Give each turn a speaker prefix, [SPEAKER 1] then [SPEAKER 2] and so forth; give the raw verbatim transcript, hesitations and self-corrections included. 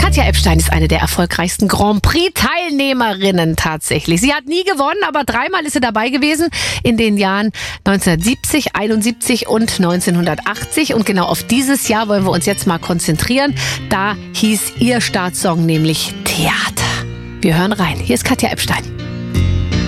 [SPEAKER 1] Katja Epstein ist eine der erfolgreichsten Grand Prix-Teilnehmerinnen tatsächlich. Sie hat nie gewonnen, aber dreimal ist sie dabei gewesen in den Jahren neunzehnhundertsiebzig, einundsiebzig und neunzehnhundertachtzig. Und genau auf dieses Jahr wollen wir uns jetzt mal konzentrieren. Da hieß ihr Startsong nämlich Theater. Wir hören rein. Hier ist Katja Epstein.